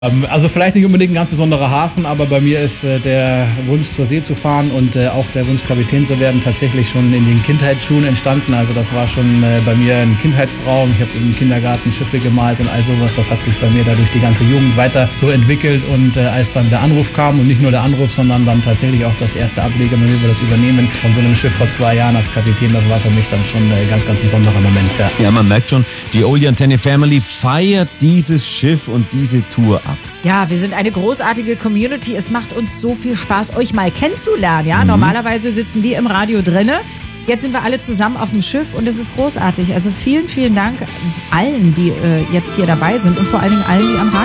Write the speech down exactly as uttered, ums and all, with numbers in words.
Also vielleicht nicht unbedingt ein ganz besonderer Hafen, aber bei mir ist äh, der Wunsch zur See zu fahren und äh, auch der Wunsch Kapitän zu werden tatsächlich schon in den Kindheitsschuhen entstanden. Also das war schon äh, bei mir ein Kindheitstraum. Ich habe im Kindergarten Schiffe gemalt und all sowas. Das hat sich bei mir dadurch die ganze Jugend weiter so entwickelt und äh, als dann der Anruf kam und nicht nur der Anruf, sondern dann tatsächlich auch das erste Ablegemanöver, das Übernehmen von so einem Schiff vor zwei Jahren als Kapitän, das war für mich dann schon ein ganz, ganz besonderer Moment. Ja, ja man merkt schon, die Oldie Antenne Family feiert dieses Schiff und diese Tour ab. Ja, wir sind eine großartige Community. Es macht uns so viel Spaß, euch mal kennenzulernen. Ja, mhm. Normalerweise sitzen wir im Radio drinne. Jetzt sind wir alle zusammen auf dem Schiff und es ist großartig. Also vielen, vielen Dank allen, die äh, jetzt hier dabei sind und vor allen Dingen allen, die am Radio